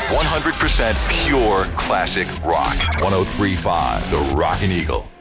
100% pure classic rock. 103.5 The Rockin' Eagle.